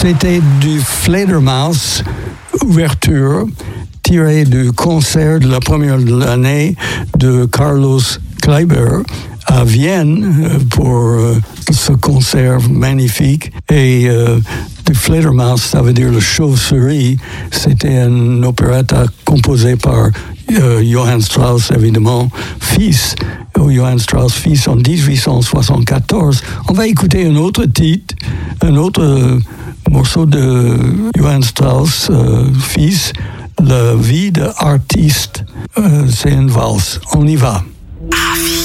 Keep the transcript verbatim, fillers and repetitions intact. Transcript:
c'était du Fledermaus, ouverture, tiré du concert de la première année de Carlos Kleiber à Vienne pour euh, ce concert magnifique. Et euh, du Fledermaus, ça veut dire le chauve-souris, c'était un opéretta composé par euh, Johann Strauss, évidemment, fils, Johann Strauss, fils en dix-huit cent soixante-quatorze. On va écouter un autre titre, un autre euh, morceau de Johann Strauss, euh, fils, La vie d'artiste. Euh, c'est une valse. On y va.